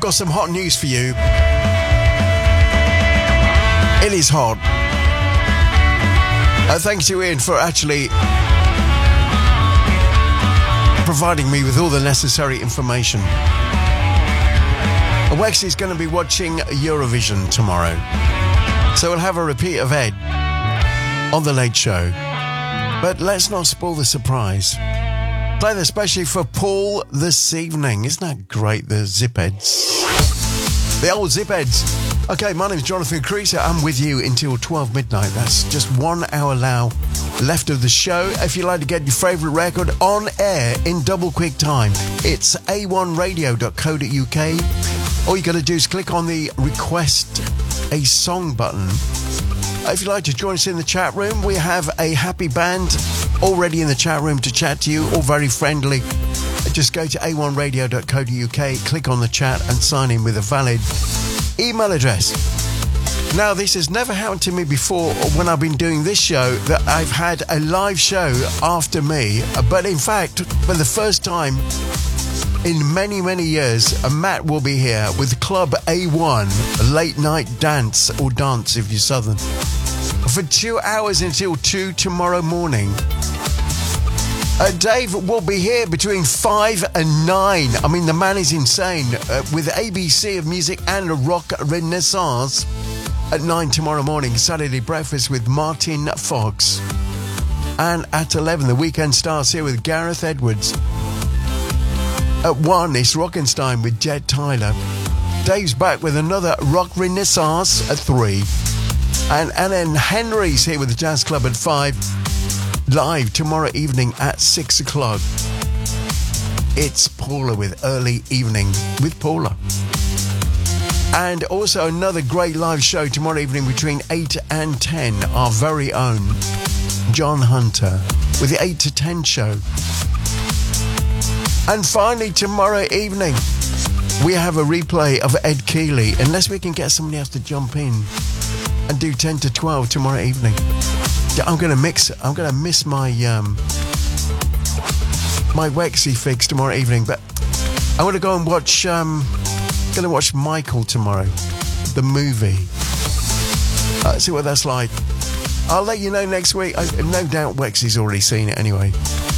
got some hot news for you. It is hot. Thanks to Ian for actually providing me with all the necessary information. Wexy's going to be watching Eurovision tomorrow, so we'll have a repeat of Ed on The Late Show. But let's not spoil the surprise. Play this especially for Paul this evening. Isn't that great, the Zipheads? The old Zipheads. Okay, my name's Jonathan Creaser. I'm with you until 12 midnight. That's just 1 hour now left of the show. If you'd like to get your favourite record on air in double quick time, it's a1radio.co.uk. All you got to do is click on the Request a Song button. If you'd like to join us in the chat room, we have a happy band already in the chat room to chat to you, all very friendly. Just go to a1radio.co.uk, click on the chat and sign in with a valid email address. Now, this has never happened to me before when I've been doing this show, that I've had a live show after me. But in fact, for the first time in many, many years, Matt will be here with Club A1, Late Night Dance, or Dance if you're Southern, for 2 hours until 2 tomorrow morning. Dave will be here between 5 and 9. I mean, the man is insane. With ABC of Music and Rock Renaissance at 9 tomorrow morning. Saturday Breakfast with Martin Fox. And at 11, the Weekend Stars here with Gareth Edwards. At 1, it's Rockenstein with Jed Tyler. Dave's back with another Rock Renaissance at 3. And then Henry's here with the Jazz Club at 5. Live tomorrow evening at 6 o'clock. It's Paula with Early Evening with Paula. And also another great live show tomorrow evening between 8 and 10. Our very own John Hunter with the 8 to 10 show. And finally, tomorrow evening, we have a replay of Ed Keeley, unless we can get somebody else to jump in and do 10 to 12 tomorrow evening. I'm going to miss my my Wexy fix tomorrow evening, but I'm going to go and watch Michael tomorrow, the movie. See what that's like. I'll let you know next week. No doubt Wexy's already seen it anyway.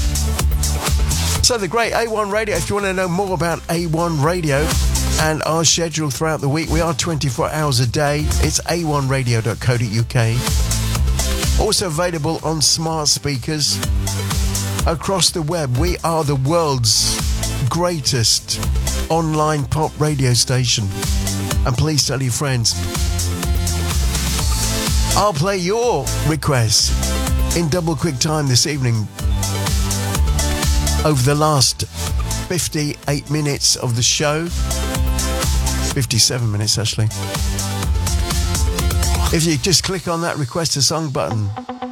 So the great A1 Radio, if you want to know more about A1 Radio and our schedule throughout the week, we are 24 hours a day. It's a1radio.co.uk. Also available on smart speakers across the web. We are the world's greatest online pop radio station. And please tell your friends. I'll play your requests in double quick time this evening. Over the last 58 minutes of the show. 57 minutes, actually. If you just click on that Request a Song button,